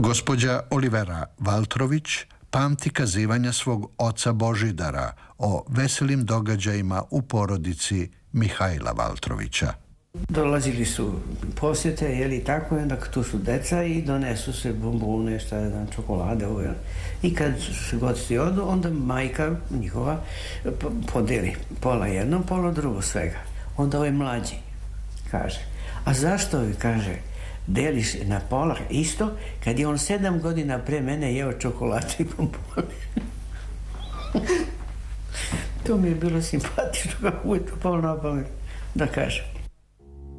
Gospođa Olivera Valtrović pamti kazivanja svog oca Božidara o veselim događajima u porodici Mihajla Valtrovića. Dolazili su posjete, jeli tako, onda tu su deca i donesu se bombone, šta je znam, čokolade, ovo. I kad se gosti odu, onda majka njihova podeli pola jedno, pola drugo svega. Onda ovaj mlađi kaže, a zašto vi, kaže, deliš na pola isto, kad je on 7 godina pre mene jeo čokolade i bombone. To mi je bilo simpatično, kako je to palo na pamet da kažem.